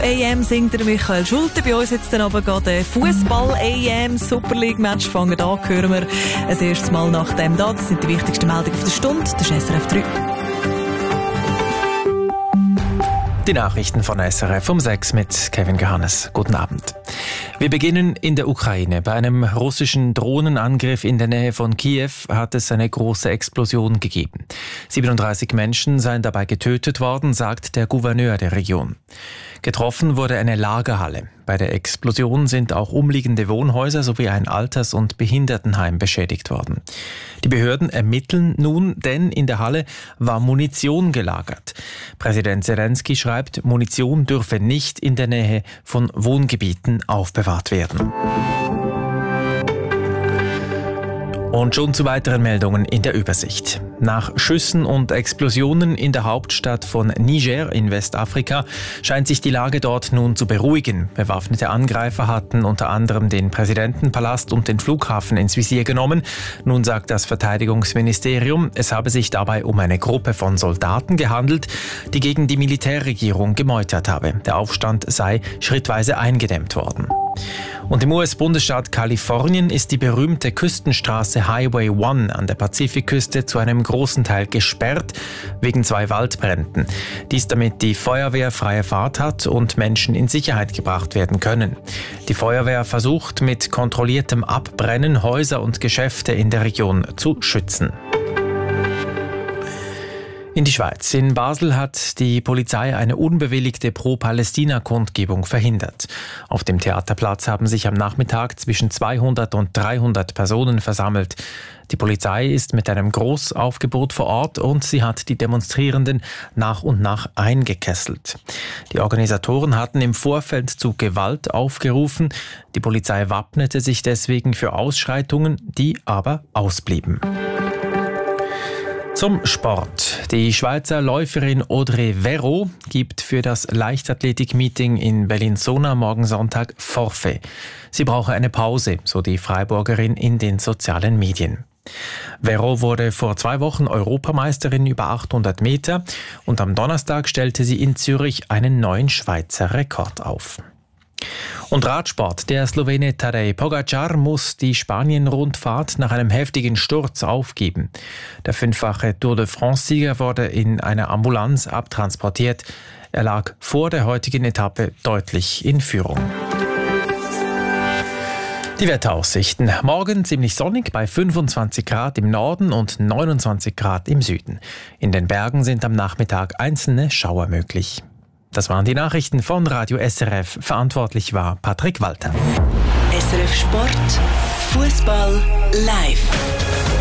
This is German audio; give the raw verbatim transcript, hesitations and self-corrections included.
A M singt der Michael Schulte. Bei uns jetzt dann aber gerade Fußball-A M Super League-Match fangen an, hören wir ein erstes Mal nach dem da. Das sind die wichtigsten Meldungen auf der Stunde. Das ist S R F drei. Die Nachrichten von S R F um sechs mit Kevin Gehannes. Guten Abend. Wir beginnen in der Ukraine. Bei einem russischen Drohnenangriff in der Nähe von Kiew hat es eine große Explosion gegeben. siebenunddreißig Menschen seien dabei getötet worden, sagt der Gouverneur der Region. Getroffen wurde eine Lagerhalle. Bei der Explosion sind auch umliegende Wohnhäuser sowie ein Alters- und Behindertenheim beschädigt worden. Die Behörden ermitteln nun, denn in der Halle war Munition gelagert. Präsident Zelensky schreibt, Munition dürfe nicht in der Nähe von Wohngebieten aufbewahrt werden. Und schon zu weiteren Meldungen in der Übersicht. Nach Schüssen und Explosionen in der Hauptstadt von Niger in Westafrika scheint sich die Lage dort nun zu beruhigen. Bewaffnete Angreifer hatten unter anderem den Präsidentenpalast und den Flughafen ins Visier genommen. Nun sagt das Verteidigungsministerium, es habe sich dabei um eine Gruppe von Soldaten gehandelt, die gegen die Militärregierung gemeutert habe. Der Aufstand sei schrittweise eingedämmt worden. Und im U S-Bundesstaat Kalifornien ist die berühmte Küstenstraße Highway One an der Pazifikküste zu einem großen Teil gesperrt wegen zwei Waldbränden. Dies damit die Feuerwehr freie Fahrt hat und Menschen in Sicherheit gebracht werden können. Die Feuerwehr versucht mit kontrolliertem Abbrennen Häuser und Geschäfte in der Region zu schützen. In die Schweiz. In Basel hat die Polizei eine unbewilligte Pro-Palästina-Kundgebung verhindert. Auf dem Theaterplatz haben sich am Nachmittag zwischen zweihundert und dreihundert Personen versammelt. Die Polizei ist mit einem Großaufgebot vor Ort und sie hat die Demonstrierenden nach und nach eingekesselt. Die Organisatoren hatten im Vorfeld zu Gewalt aufgerufen. Die Polizei wappnete sich deswegen für Ausschreitungen, die aber ausblieben. Zum Sport. Die Schweizer Läuferin Audrey Verreau gibt für das Leichtathletik-Meeting in Bellinzona morgen Sonntag Forfait. Sie brauche eine Pause, so die Freiburgerin in den sozialen Medien. Verreau wurde vor zwei Wochen Europameisterin über achthundert Meter und am Donnerstag stellte sie in Zürich einen neuen Schweizer Rekord auf. Und Radsport. Der Slowene Tadej Pogačar muss die Spanien-Rundfahrt nach einem heftigen Sturz aufgeben. Der fünffache Tour de France-Sieger wurde in einer Ambulanz abtransportiert. Er lag vor der heutigen Etappe deutlich in Führung. Die Wetteraussichten. Morgen ziemlich sonnig bei fünfundzwanzig Grad im Norden und neunundzwanzig Grad im Süden. In den Bergen sind am Nachmittag einzelne Schauer möglich. Das waren die Nachrichten von Radio S R F. Verantwortlich war Patrick Walter. S R F Sport, Fußball live.